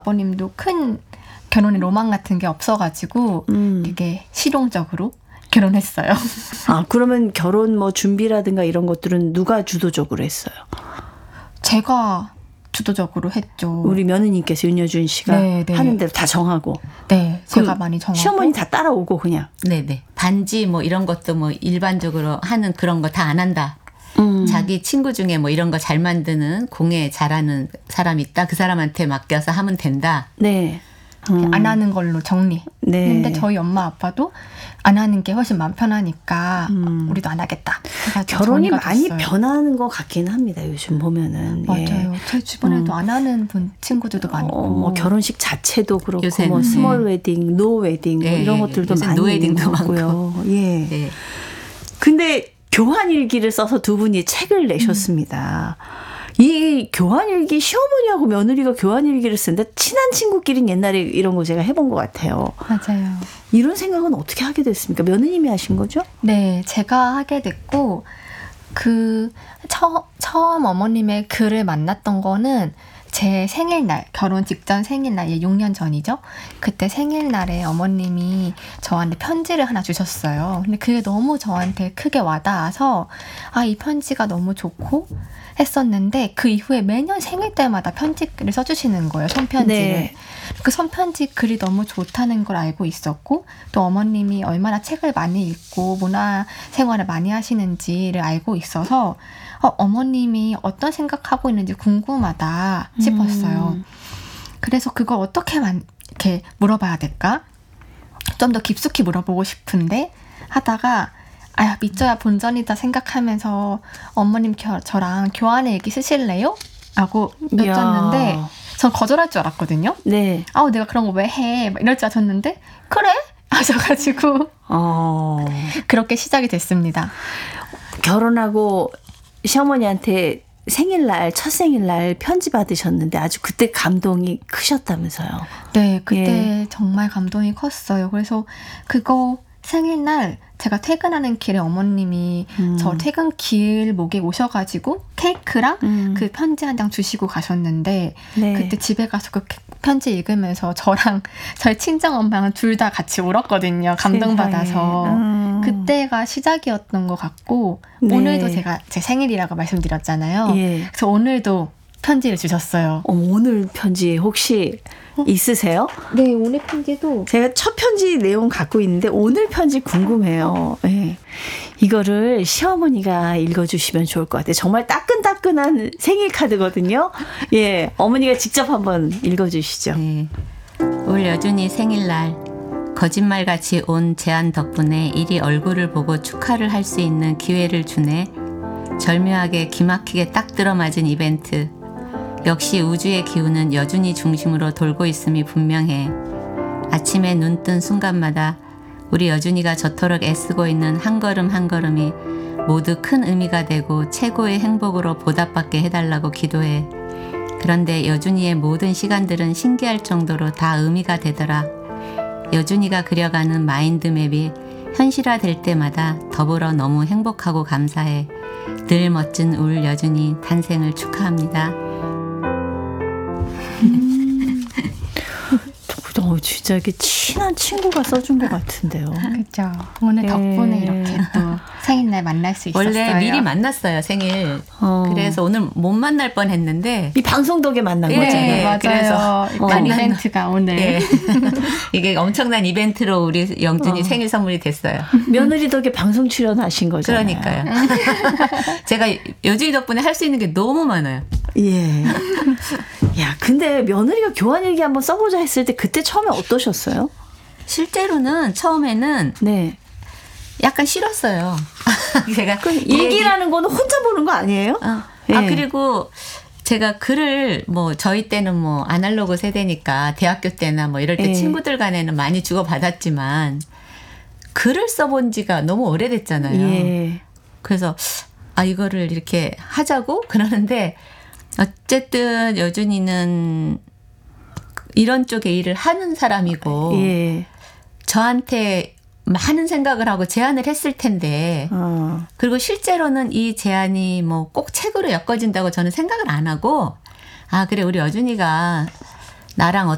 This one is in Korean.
아버님도 큰 결혼의 로망 같은 게 없어가지고 되게 실용적으로 결혼했어요. 아, 그러면 결혼 뭐 준비라든가 이런 것들은 누가 주도적으로 했어요? 제가 주도적으로 했죠. 우리 며느님께서 윤여준 씨가 하는 대로 다 정하고. 네, 제가 많이 정하고. 시어머니 다 따라오고 그냥. 네네. 반지 뭐 이런 것도 뭐 일반적으로 하는 그런 거 다 안 한다. 자기 친구 중에 뭐 이런 거 잘 만드는 공예 잘하는 사람 있다. 그 사람한테 맡겨서 하면 된다. 네. 안 하는 걸로 정리. 네. 근데 저희 엄마 아빠도 안 하는 게 훨씬 마음 편하니까 우리도 안 하겠다. 결혼이 많이 변하는 것 같긴 합니다. 요즘 보면은. 맞아요. 예. 제 주변에도 안 하는 친구들도 많고. 뭐 결혼식 자체도 그렇고 요새는, 뭐 스몰 웨딩, 노 웨딩 뭐 이런 것들도 많이 노웨딩도 많고요. 예. 네. 근데 교환일기를 써서 두 분이 책을 내셨습니다. 이 교환일기, 시어머니하고 며느리가 교환일기를 쓰는데 친한 친구끼리는 옛날에 이런 거 제가 해본 것 같아요. 맞아요. 이런 생각은 어떻게 하게 됐습니까? 며느님이 하신 거죠? 네, 제가 하게 됐고 처음 어머님의 글을 만났던 거는 제 생일날, 결혼 직전 생일날, 6년 전이죠. 그때 생일날에 어머님이 저한테 편지를 하나 주셨어요. 근데 그게 너무 저한테 크게 와닿아서 이 편지가 너무 좋고 했었는데 그 이후에 매년 생일 때마다 편지를 써주시는 거예요. 손편지를. 네. 그 손편지 글이 너무 좋다는 걸 알고 있었고 또 어머님이 얼마나 책을 많이 읽고 문화 생활을 많이 하시는지를 알고 있어서 어머님이 어떤 생각하고 있는지 궁금하다 싶었어요. 그래서 그걸 어떻게 이렇게 물어봐야 될까? 좀 더 깊숙이 물어보고 싶은데 하다가 믿져야 본전이다 생각하면서 어머님 저랑 교환의 얘기 쓰실래요? 라고 여쭸는데 전 거절할 줄 알았거든요. 네. 내가 그런 거 왜 해? 막 이럴 줄 아셨는데 그래? 하셔가지고 그렇게 시작이 됐습니다. 결혼하고 시어머니한테 생일날, 첫 생일날 편지 받으셨는데 아주 그때 감동이 크셨다면서요. 네, 그때 정말 감동이 컸어요. 그래서 그거 생일날 제가 퇴근하는 길에 어머님이 저 퇴근길목에 오셔가지고 케이크랑 그 편지 한 장 주시고 가셨는데 그때 집에 가서 그 편지 읽으면서 저랑 저희 친정엄마랑 둘 다 같이 울었거든요. 감동받아서. 그때가 시작이었던 것 같고 오늘도 제가 제 생일이라고 말씀드렸잖아요. 그래서 오늘도 편지를 주셨어요. 오늘 편지 혹시 있으세요? 네, 오늘 편지도 제가 첫 편지 내용 갖고 있는데 오늘 편지 궁금해요. 네. 이거를 시어머니가 읽어주시면 좋을 것 같아요. 정말 따끈따끈한 생일 카드거든요. 예, 어머니가 직접 한번 읽어주시죠. 네. 올 여준이 생일날 거짓말같이 온 제안 덕분에 이리 얼굴을 보고 축하를 할 수 있는 기회를 주네. 절묘하게 기막히게 딱 들어맞은 이벤트. 역시 우주의 기운은 여준이 중심으로 돌고 있음이 분명해. 아침에 눈 뜬 순간마다 우리 여준이가 저토록 애쓰고 있는 한 걸음 한 걸음이 모두 큰 의미가 되고 최고의 행복으로 보답받게 해달라고 기도해. 그런데 여준이의 모든 시간들은 신기할 정도로 다 의미가 되더라. 여준이가 그려가는 마인드맵이 현실화될 때마다 더불어 너무 행복하고 감사해. 늘 멋진 울 여준이 탄생을 축하합니다. 진짜 이렇게 친한 친구가 써준 것 같은데요. 그렇죠. 오늘 덕분에 이렇게 또 생일날 만날 수 있었어요. 원래 미리 만났어요, 생일. 그래서 오늘 못 만날 뻔했는데 이 방송 덕에 만난 거잖아요. 맞아요. 그래서 이벤트가 오늘 네. 이게 엄청난 이벤트로 우리 영준이 생일 선물이 됐어요. 며느리 덕에 방송 출연하신 거잖아요. 그러니까요. 제가 여준이 덕분에 할 수 있는 게 너무 많아요. 예. 야, 근데 며느리가 교환일기 한번 써보자 했을 때 그때 처음에 어떠셨어요? 실제로는 처음에는 약간 싫었어요. 제가 일기라는 거는 혼자 보는 거 아니에요? 예. 그리고 제가 글을 뭐 저희 때는 뭐 아날로그 세대니까 대학교 때나 뭐 이럴 때 친구들 간에는 많이 주고받았지만 글을 써본 지가 너무 오래됐잖아요. 예. 그래서 이거를 이렇게 하자고 그러는데 어쨌든 여준이는 이런 쪽의 일을 하는 사람이고 저한테 많은 생각을 하고 제안을 했을 텐데 그리고 실제로는 이 제안이 뭐 꼭 책으로 엮어진다고 저는 생각을 안 하고 그래 우리 여준이가 나랑